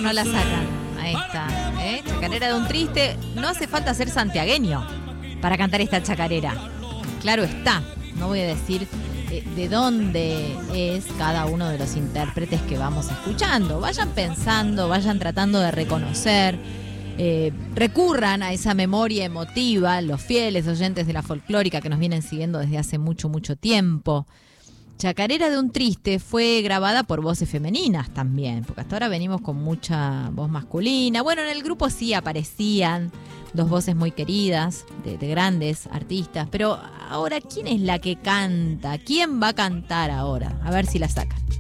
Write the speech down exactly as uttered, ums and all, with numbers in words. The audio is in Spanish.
o no la sacan? Ahí está, ¿eh? Chacarera de un triste. No hace falta ser santiagueño para cantar esta chacarera. Claro está, no voy a decir eh, de dónde es cada uno de los intérpretes que vamos escuchando. Vayan pensando, vayan tratando de reconocer, eh, recurran a esa memoria emotiva, los fieles oyentes de la folclórica que nos vienen siguiendo desde hace mucho, mucho tiempo. Chacarera de un triste fue grabada por voces femeninas también, porque hasta ahora venimos con mucha voz masculina. Bueno, en el grupo sí aparecían dos voces muy queridas, de, de grandes artistas, pero ahora, ¿quién es la que canta? ¿Quién va a cantar ahora? A ver si la sacan.